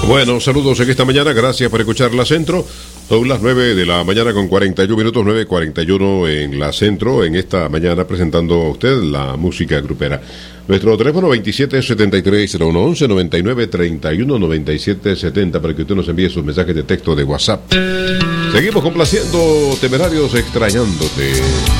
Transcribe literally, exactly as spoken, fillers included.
Bueno, saludos en esta mañana, gracias por escuchar La Centro. Son las nueve de la mañana con cuarenta y uno minutos, nueve cuarenta y uno en La Centro, en esta mañana presentando a usted la música grupera. Nuestro teléfono veintisiete setenta y tres cero uno once, noventa y nueve treinta y uno noventa y siete setenta para que usted nos envíe sus mensajes de texto de WhatsApp. Seguimos complaciendo Temerarios, extrañándote.